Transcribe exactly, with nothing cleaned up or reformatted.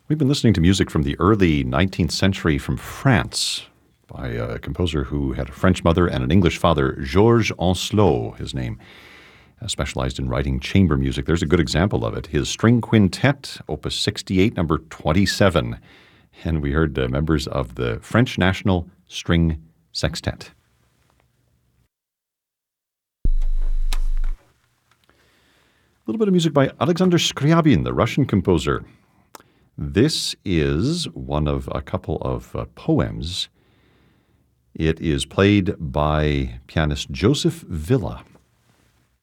We've been listening to music from the early nineteenth century from France by a composer who had a French mother and an English father, Georges Ancelot, his name, uh, specialized in writing chamber music. There's a good example of it. His string quintet, opus sixty-eight, number twenty-seven. And we heard uh, members of the French National String Sextet. A little bit of music by Alexander Scriabin, the Russian composer. This is one of a couple of uh, poems. It is played by pianist Joseph Villa.